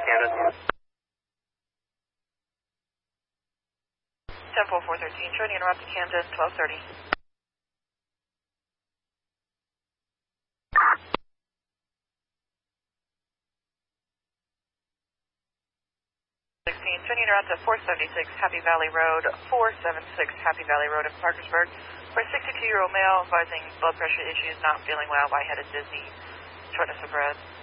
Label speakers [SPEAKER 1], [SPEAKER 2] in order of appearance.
[SPEAKER 1] Camden.
[SPEAKER 2] 10-4-413, showing interrupt to Camden, 1230. 16, turning around to 476 Happy Valley Road, 476 Happy Valley Road in Parkersburg, for a 62-year-old male advising blood pressure issues, not feeling well, lightheaded, dizzy, shortness of breath.